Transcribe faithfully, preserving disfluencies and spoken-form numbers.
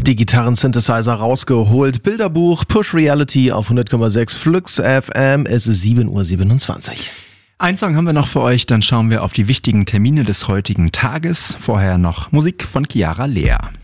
Die Gitarren-Synthesizer rausgeholt. Bilderbuch, Push Reality auf hundert Komma sechs Flux F M. Es ist sieben Uhr siebenundzwanzig. Ein Song haben wir noch für euch, dann schauen wir auf die wichtigen Termine des heutigen Tages. Vorher noch Musik von Chiara Lea.